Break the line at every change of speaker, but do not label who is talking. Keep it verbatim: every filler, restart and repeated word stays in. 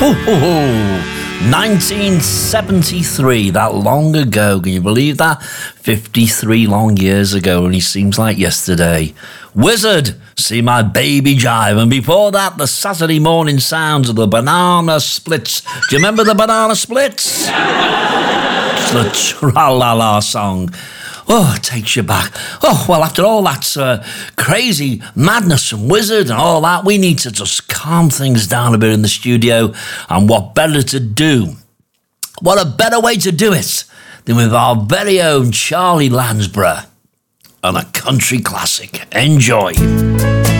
Oh, nineteen seventy-three, that long ago. Can you believe that? fifty-three long years ago, and it seems like yesterday. Wizard, See My Baby Jive. And before that, the Saturday morning sounds of the Banana Splits. Do you remember the Banana Splits? It's the Tra-La-La song. Oh, it takes you back. Oh, well, after all that uh, crazy madness and Wizard and all that, we need to just calm things down a bit in the studio. And what better to do? What a better way to do it than with our very own Charlie Lansborough and a country classic. Enjoy.